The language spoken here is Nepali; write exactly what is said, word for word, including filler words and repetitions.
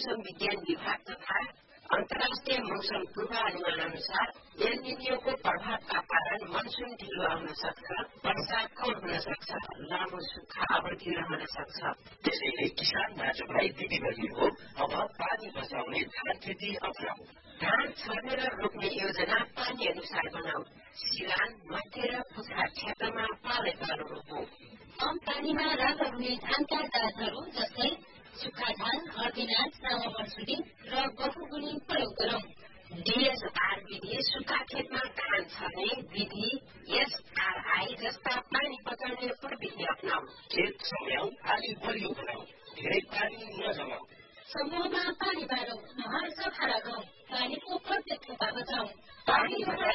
मौसम विज्ञान विभाग तथा अन्तर्राष्ट्रिय मौसम पूर्वानुमान अनुसार एल निनियोको प्रभावका कारण मनसुन ढिलो आउन सक्छ, वर्षा कम हुन सक्छ, लामो सुक्खा अवधि रहन सक्छ। त्यसैले किसान दाजुभाइ दिदीबहिनीको अब पानी बचाउने धान खेती अपनाऊ। धान छर्ने र रोप्ने योजना पानी अनुसार बनाऊ। सिरान, मध्य र पुछार क्षेत्रमा पालै पालो रोपौं। कम पानीमा राम्रा हुने धानका जातहरू जस्तै सुक्खा धान, अर्दिनाथ, सामा मर्सुडी र गहुँ प्रयोग गरौं। डीएसआर विधि सुक्खा खेतमा धान छर्ने विधि एसआरआई जस्ता पानी बचाउने प्रविधि अपनाऊ। खेत सम्याउ, आली बलियो बनाऊ, धेरै पानी नजमाऊ। समूहमा पानी बाँडौं, नहर सफा राखौं, पानीको प्रत्येक थोपा बचाऊ। पानी